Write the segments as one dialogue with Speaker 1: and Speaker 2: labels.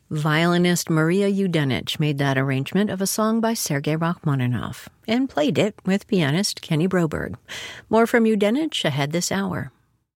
Speaker 1: Violinist Maria Yudenich made that arrangement of a song by Sergei Rachmaninoff and played it with pianist Kenny Broberg. More from Yudenich ahead this hour.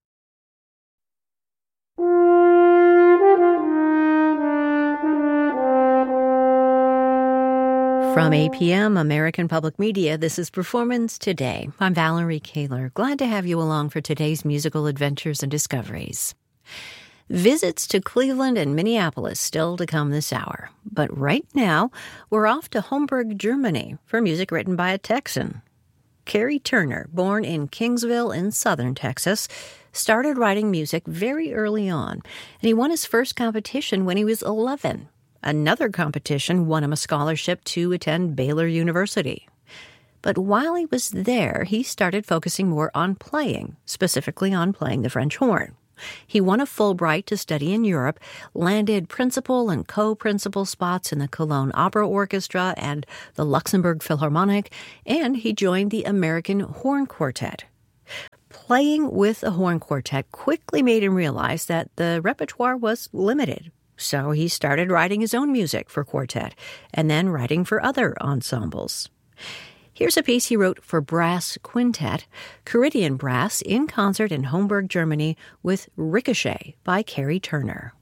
Speaker 1: From APM, American Public Media, this is Performance Today. I'm Valerie Kaler. Glad to have you along for today's musical adventures and discoveries. Visits to Cleveland and Minneapolis still to come this hour. But right now, we're off to Homburg, Germany, for music written by a Texan. Kerry Turner, born in Kingsville in southern Texas, started writing music very early on, and he won his first competition when he was 11. Another competition won him a scholarship to attend Baylor University. But while he was there, he started focusing more on playing, specifically on playing the French horn. He won a Fulbright to study in Europe, landed principal and co-principal spots in the Cologne Opera Orchestra and the Luxembourg Philharmonic, and he joined the American Horn Quartet. Playing with a horn quartet quickly made him realize that the repertoire was limited. So he started writing his own music for quartet, and then writing for other ensembles. Here's a piece he wrote for brass quintet, Caridian Brass in concert in Homburg, Germany, with Ricochet by Kerry Turner.